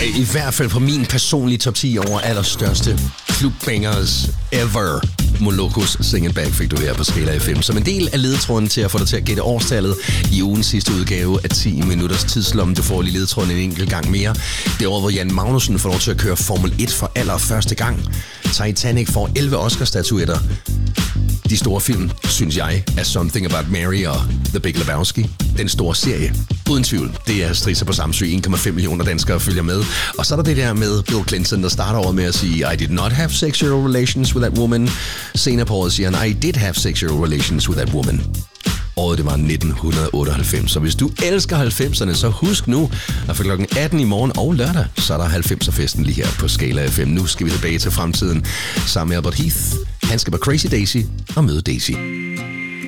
i hvert fald på min personlige top 10 over allerstørste clubbangers ever. Molokos Sing It Back fik du her på Skala FM som en del af ledetråden til at få dig til at gætte årstallet i ugens sidste udgave af 10 minutters tidslomme. Du får lige ledetråden en enkelt gang mere. Det er over, hvor Jan Magnussen får lov til at køre Formel 1 for allerførste gang. Titanic får 11 Oscar-statuetter. De store film, synes jeg, er Something About Mary og The Big Lebowski. Den store serie. Uden tvivl, det er strisser på Samsø. 1,5 millioner danskere følger med. Og så er der det der med Bill Clinton, der starter over med at sige, I did not have sexual relations with that woman. Senere på året siger han, I did have sexual relations with that woman. Året det var 1998. Så hvis du elsker 90'erne, så husk nu, at for klokken 18 i morgen og lørdag, så er der 90'er-festen lige her på Skala FM. Nu skal vi tilbage til fremtiden sammen med Albert Heath. Han skal på Crazy Daisy og møde Daisy.